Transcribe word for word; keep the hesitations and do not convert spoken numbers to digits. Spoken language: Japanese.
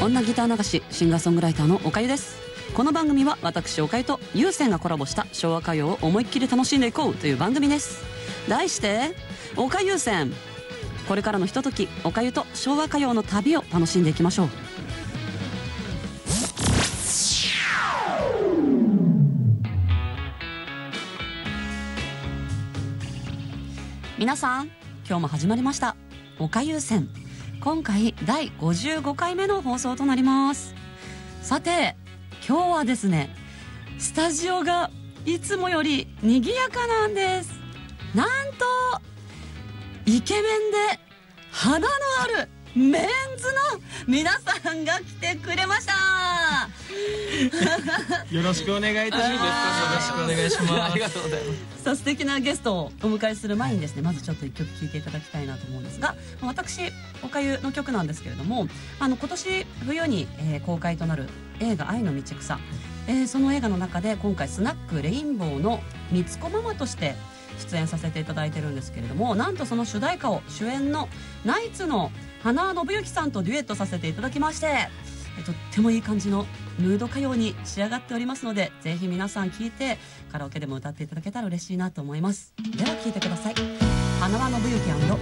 女ギター流しシンガーソングライターのおかゆです。この番組は私おかゆと有線がコラボした昭和歌謡を思いっきり楽しんでいこうという番組です。題しておかゆ線。これからのひととき、おかゆと昭和歌謡の旅を楽しんでいきましょう。皆さん、今日も始まりましたおかゆ線。今回だいごじゅうごかいめの放送となります。さて今日はですね、スタジオがいつもより賑やかなんです。なんとイケメンで花のあるメンズの皆さんが来てくれました。 よろしくお願いいたします。よろしくお願いします。ありがとうございます。 さあ素敵なゲストをお迎えする前にですね、まずちょっと一曲聴いていただきたいなと思うんですが、私おかゆの曲なんですけれども、あの今年冬に、えー、公開となる映画愛の道草、えー、その映画の中で今回スナックレインボーのみつこママとして出演させていただいてるんですけれども、なんとその主題歌を主演のナイツの花信之さんとデュエットさせていただきまして、とってもいい感じのムード歌謡に仕上がっておりますので、ぜひ皆さん聴いてカラオケでも歌っていただけたら嬉しいなと思います。では聴いてください。花輪信之